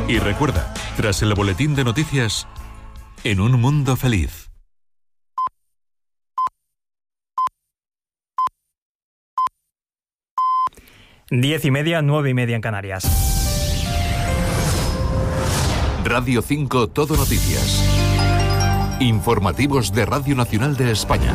Y recuerda, tras el boletín de noticias, En un mundo feliz. Diez y media, 9:30 en Canarias. Radio 5 Todo Noticias. Informativos de Radio Nacional de España.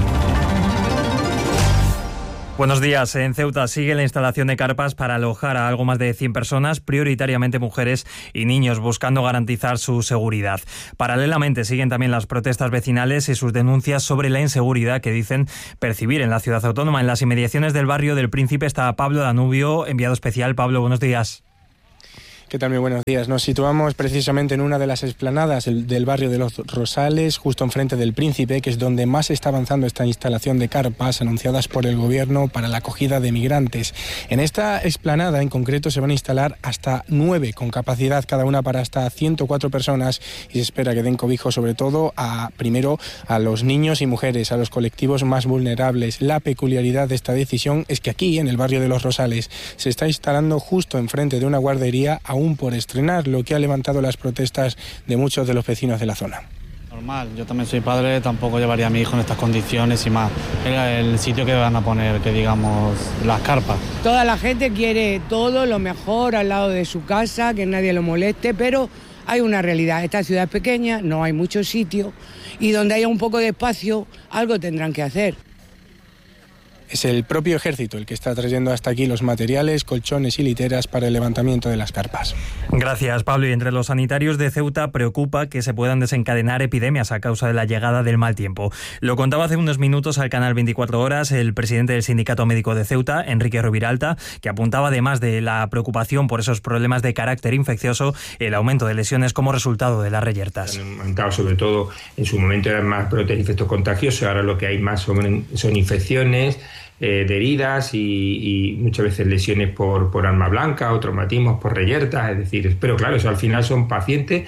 Buenos días. En Ceuta sigue la instalación de carpas para alojar a algo más de 100 personas, prioritariamente mujeres y niños, buscando garantizar su seguridad. Paralelamente siguen también las protestas vecinales y sus denuncias sobre la inseguridad que dicen percibir en la ciudad autónoma. En las inmediaciones del barrio del Príncipe está Pablo Danubio, enviado especial. Pablo, buenos días. ¿Qué tal? Muy buenos días. Nos situamos precisamente en una de las explanadas del barrio de Los Rosales, justo enfrente del Príncipe, que es donde más está avanzando esta instalación de carpas anunciadas por el gobierno para la acogida de migrantes. En esta explanada en concreto se van a instalar hasta 9, con capacidad cada una para hasta 104 personas, y se espera que den cobijo sobre todo primero a los niños y mujeres, a los colectivos más vulnerables. La peculiaridad de esta decisión es que aquí, en el barrio de Los Rosales, se está instalando justo enfrente de una guardería aún por estrenar, lo que ha levantado las protestas de muchos de los vecinos de la zona. Normal, yo también soy padre, tampoco llevaría a mi hijo en estas condiciones y más. Era el sitio que van a poner, que digamos, las carpas. Toda la gente quiere todo lo mejor al lado de su casa, que nadie lo moleste, pero hay una realidad. Esta ciudad es pequeña, no hay mucho sitio, y donde haya un poco de espacio, algo tendrán que hacer. Es el propio ejército el que está trayendo hasta aquí los materiales, colchones y literas para el levantamiento de las carpas. Gracias, Pablo. Y entre los sanitarios de Ceuta preocupa que se puedan desencadenar epidemias a causa de la llegada del mal tiempo. Lo contaba hace unos minutos al canal 24 Horas el presidente del Sindicato Médico de Ceuta, Enrique Roviralta, que apuntaba, además de la preocupación por esos problemas de carácter infeccioso, el aumento de lesiones como resultado de las reyertas. Han aumentado, sobre todo en su momento eran más brotes de efectos contagiosos, ahora lo que hay más son infecciones de heridas y muchas veces lesiones por arma blanca o traumatismos por reyertas, es decir, pero claro, eso al final son pacientes.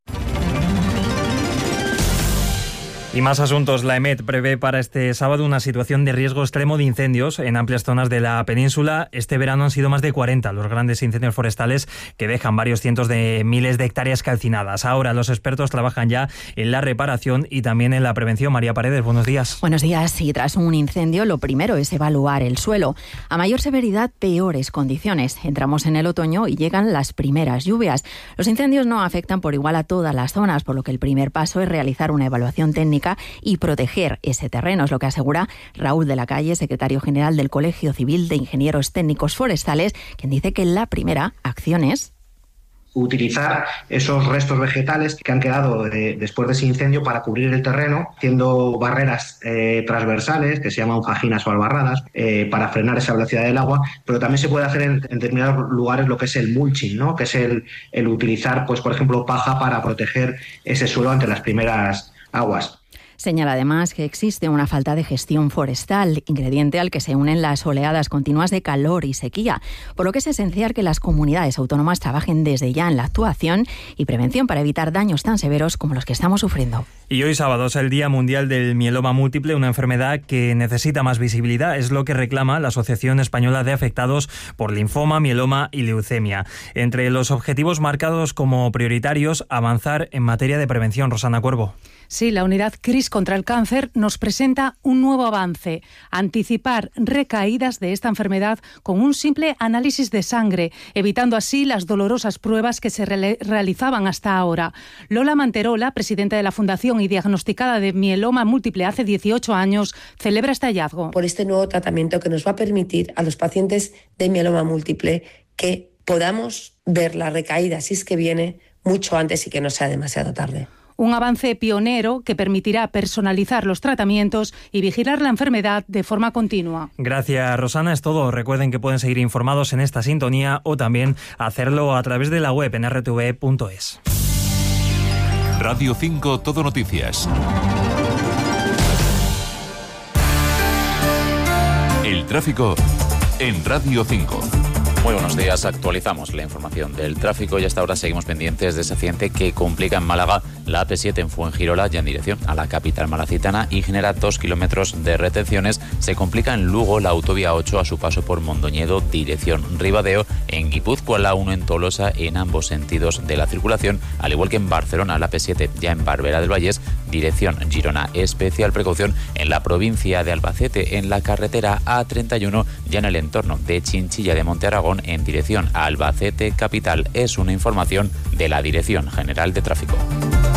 Y más asuntos. La EMET prevé para este sábado una situación de riesgo extremo de incendios en amplias zonas de la península. Este verano han sido más de 40 los grandes incendios forestales que dejan varios cientos de miles de hectáreas calcinadas. Ahora los expertos trabajan ya en la reparación y también en la prevención. María Paredes, buenos días. Buenos días. Y tras un incendio, lo primero es evaluar el suelo. A mayor severidad, peores condiciones. Entramos en el otoño y llegan las primeras lluvias. Los incendios no afectan por igual a todas las zonas, por lo que el primer paso es realizar una evaluación técnica y proteger ese terreno, es lo que asegura Raúl de la Calle, secretario general del Colegio Civil de Ingenieros Técnicos Forestales, quien dice que la primera acción es utilizar esos restos vegetales que han quedado después de ese incendio para cubrir el terreno, haciendo barreras transversales, que se llaman fajinas o albarradas, para frenar esa velocidad del agua, pero también se puede hacer en determinados lugares lo que es el mulching, ¿no? Que es el utilizar, pues por ejemplo, paja para proteger ese suelo ante las primeras aguas. Señala además que existe una falta de gestión forestal, ingrediente al que se unen las oleadas continuas de calor y sequía, por lo que es esencial que las comunidades autónomas trabajen desde ya en la actuación y prevención para evitar daños tan severos como los que estamos sufriendo. Y hoy sábado es el Día Mundial del Mieloma Múltiple, una enfermedad que necesita más visibilidad. Es lo que reclama la Asociación Española de Afectados por Linfoma, Mieloma y Leucemia. Entre los objetivos marcados como prioritarios, avanzar en materia de prevención. Rosana Cuervo. Sí, la unidad CRIS contra el cáncer nos presenta un nuevo avance: anticipar recaídas de esta enfermedad con un simple análisis de sangre, evitando así las dolorosas pruebas que se realizaban hasta ahora. Lola Manterola, presidenta de la Fundación y diagnosticada de mieloma múltiple hace 18 años, celebra este hallazgo. Por este nuevo tratamiento que nos va a permitir a los pacientes de mieloma múltiple que podamos ver la recaída, si es que viene, mucho antes y que no sea demasiado tarde. Un avance pionero que permitirá personalizar los tratamientos y vigilar la enfermedad de forma continua. Gracias, Rosana. Es todo. Recuerden que pueden seguir informados en esta sintonía o también hacerlo a través de la web en rtv.es. Radio 5 Todo Noticias. El tráfico en Radio 5. Muy buenos días, actualizamos la información del tráfico y hasta ahora seguimos pendientes de ese accidente que complica en Málaga la AP7 en Fuengirola ya en dirección a la capital malacitana y genera 2 kilómetros de retenciones. Se complica en Lugo la autovía 8 a su paso por Mondoñedo, dirección Ribadeo, en Guipúzcoa la 1 en Tolosa en ambos sentidos de la circulación, al igual que en Barcelona la AP7 ya en Barberá del Vallés, dirección Girona. Especial precaución en la provincia de Albacete en la carretera A31 ya en el entorno de Chinchilla de Monte Aragón en dirección a Albacete capital. Es una información de la Dirección General de Tráfico.